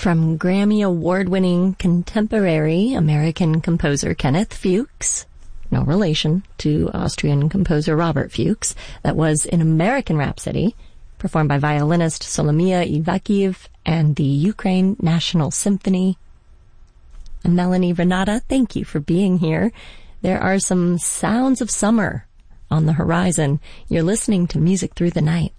from Grammy Award-winning contemporary American composer Kenneth Fuchs, no relation to Austrian composer Robert Fuchs. That was in American Rhapsody, performed by violinist Solomia Ivakhiv and the Ukraine National Symphony. And Melanie Renata, thank you for being here. There are some sounds of summer on the horizon. You're listening to Music Through the Night.